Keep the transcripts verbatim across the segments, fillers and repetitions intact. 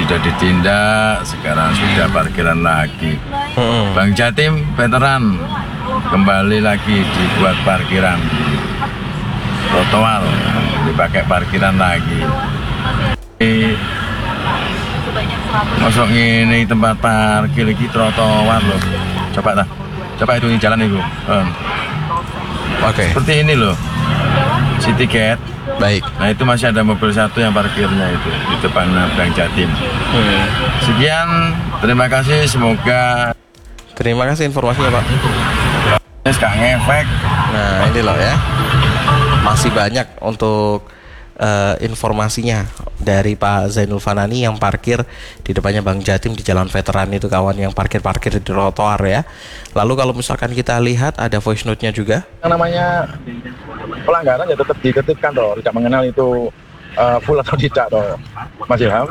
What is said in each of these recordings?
sudah ditindak, sekarang sudah parkiran lagi. Hmm. Bang Jatim veteran kembali lagi dibuat parkiran trotoar, dipakai parkiran lagi. Masuk ini tempat parkir lagi trotoar loh. Coba lah, coba itu jalan itu. Hmm. Oke. Okay. Seperti ini loh, City Gate. Baik. Nah itu masih ada mobil satu yang parkirnya itu di depan Bang Jatim. Hmm. Sekian, terima kasih, semoga. Terima kasih informasinya Pak. Gak ngefek. Nah ini loh ya, masih banyak untuk uh, informasinya dari Pak Zainul Fanani yang parkir di depannya Bang Jatim di Jalan Veteran itu, kawan, yang parkir-parkir di trotoar ya. Lalu kalau misalkan kita lihat ada voice note-nya juga. Yang namanya pelanggaran ya tetap ditertibkan toh, tidak mengenal itu uh, full atau tidak toh, Mas Ilham.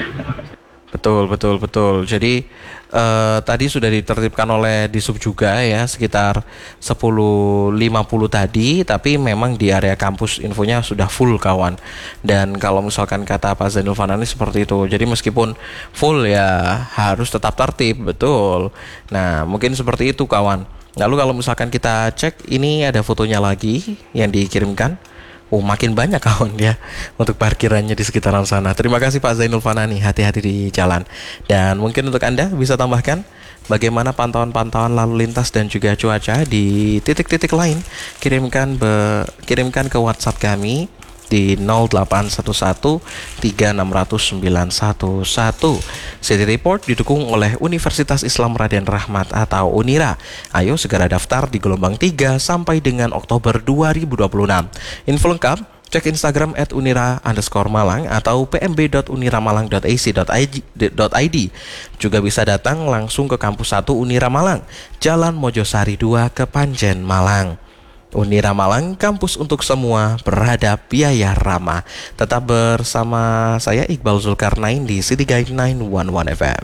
Betul, betul, betul. Jadi uh, tadi sudah ditertibkan oleh Disub juga ya, sekitar sepuluh lima puluh tadi, tapi memang di area kampus infonya sudah full, kawan. Dan kalau misalkan kata Pak Zainul Fanani seperti itu, jadi meskipun full ya harus tetap tertib, betul. Nah mungkin seperti itu, kawan. Lalu kalau misalkan kita cek, ini ada fotonya lagi yang dikirimkan. Oh, makin banyak, kawan, ya untuk parkirannya di sekitaran sana. Terima kasih Pak Zainul Fanani, hati-hati di jalan. Dan mungkin untuk Anda bisa tambahkan bagaimana pantauan-pantauan lalu lintas dan juga cuaca di titik-titik lain. Kirimkan be, kirimkan ke WhatsApp kami di nol delapan satu satu tiga enam nol nol sembilan satu satu. City Report didukung oleh Universitas Islam Raden Rahmat atau Unira. Ayo segera daftar di gelombang tiga sampai dengan Oktober dua ribu dua puluh enam. Info lengkap cek Instagram at unira underscore malang atau pmb dot uniramalang dot a c dot i d. Juga bisa datang langsung ke kampus satu Unira Malang, Jalan Mojosari dua, Kepanjen, Malang. Unira Malang, kampus untuk semua, beradab, biaya ramah. Tetap bersama saya Iqbal Zulkarnain di City Guide sembilan satu satu F M.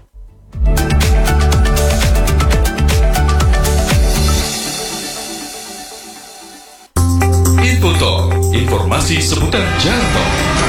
Info Talk, informasi seputar jalan tol.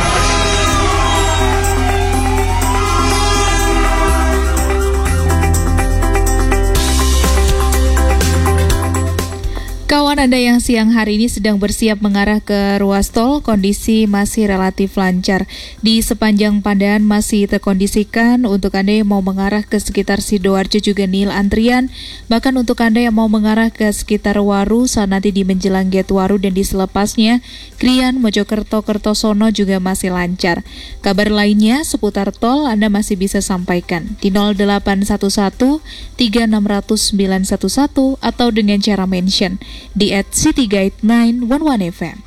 Kawan Anda yang siang hari ini sedang bersiap mengarah ke ruas tol, kondisi masih relatif lancar. Di sepanjang Pandan masih terkondisikan. Untuk Anda yang mau mengarah ke sekitar Sidoarjo juga nil antrian. Bahkan untuk Anda yang mau mengarah ke sekitar Waru, saat nanti di menjelang gate Waru dan di selepasnya, Krian, Mojokerto, Kertosono juga masih lancar. Kabar lainnya seputar tol Anda masih bisa sampaikan di nol delapan satu satu tiga enam nol nol sembilan satu satu atau dengan cara mention di at City Guide sembilan satu satu F M.